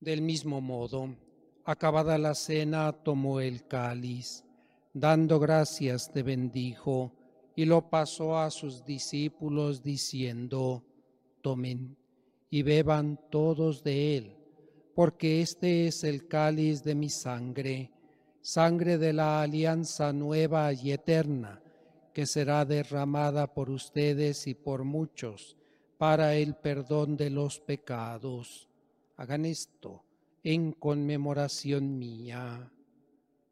Del mismo modo, acabada la cena, tomó el cáliz, dando gracias te bendijo, y lo pasó a sus discípulos diciendo: Tomen y beban todos de él, porque este es el cáliz de mi sangre, sangre de la alianza nueva y eterna, que será derramada por ustedes y por muchos para el perdón de los pecados. Hagan esto en conmemoración mía.